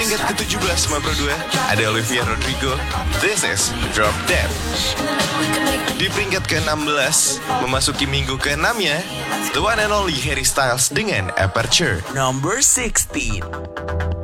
peringkat ke-17 sama Pro 2 ada Olivia Rodrigo, This is Drop Dead. Di peringkat ke-16, memasuki minggu ke-6-nya, the one and only Harry Styles dengan Aperture. Number 16.